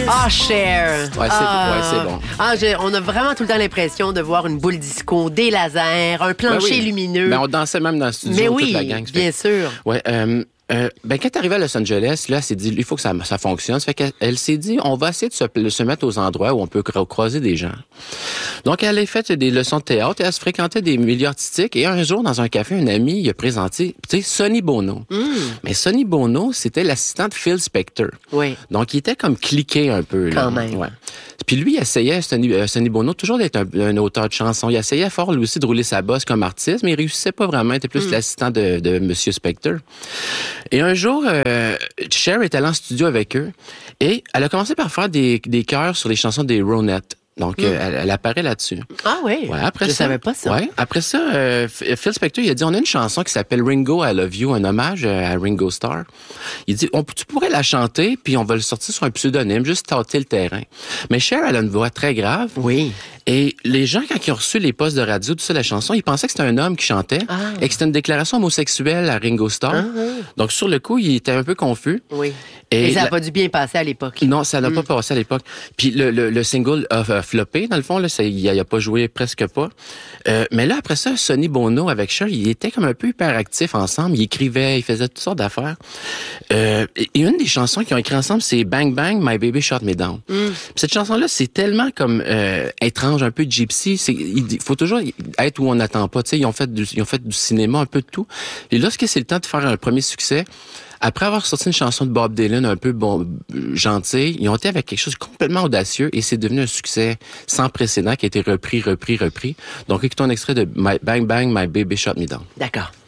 Ah, Cher. Ouais, c'est bon. On a vraiment tout le temps l'impression de voir une boule disco, des lasers, un plancher lumineux. Ben, on dansait même dans le studio, Mais toute oui, la gang. bien sûr. Ouais, quand elle est arrivée à Los Angeles, là, elle s'est dit, il faut que ça fonctionne. Ça fait qu'elle s'est dit, on va essayer de se mettre aux endroits où on peut croiser des gens. Donc, elle a fait des leçons de théâtre et elle se fréquentait des milieux artistiques. Et un jour, dans un café, un ami, il a présenté, tu sais, Sonny Bono. Mais Sonny Bono, c'était l'assistant de Phil Spector. Oui. Donc, il était comme cliqué un peu. Là. Quand même. Ouais. Puis lui, il essayait, Sonny Bono, toujours d'être un auteur de chansons. Il essayait fort, lui aussi, de rouler sa bosse comme artiste, mais il réussissait pas vraiment. Il était plus l'assistant de Monsieur Spector. Et un jour, Cher est allée en studio avec eux et elle a commencé par faire des chœurs sur les chansons des Ronettes. Donc, elle apparaît là-dessus. Ah oui? Ouais, après je ça, savais pas ça. Ouais, après ça, Phil Spector, il a dit, on a une chanson qui s'appelle Ringo, I Love You, un hommage à Ringo Starr. Il dit, tu pourrais la chanter, puis on va le sortir sur un pseudonyme, juste tâter le terrain. Mais Cher, elle a une voix très grave. Oui. Et les gens, quand ils ont reçu les postes de radio, tout ça, la chanson, ils pensaient que c'était un homme qui chantait et que c'était une déclaration homosexuelle à Ringo Starr. Donc, sur le coup, il était un peu confus. Oui. Et ça n'a pas dû bien passer à l'époque. Non, ça n'a pas passé à l'époque. Puis le single a floppé, dans le fond, là, il a pas joué presque pas. Mais là, après ça, Sonny Bono avec Cher, ils étaient comme un peu hyperactifs ensemble. Ils écrivaient, ils faisaient toutes sortes d'affaires. Et une des chansons qu'ils ont écrit ensemble, c'est Bang Bang, My Baby Shot Me Down. Puis cette chanson-là, c'est tellement comme étrange, un peu gypsy. Il faut toujours être où on n'attend pas. Tu sais, ils ont fait du cinéma, un peu de tout. Et lorsque c'est le temps de faire un premier succès, après avoir sorti une chanson de Bob Dylan un peu gentille, ils ont été avec quelque chose de complètement audacieux et c'est devenu un succès sans précédent qui a été repris. Donc, écoutons un extrait de Bang Bang, My Baby Shot Me Down. D'accord.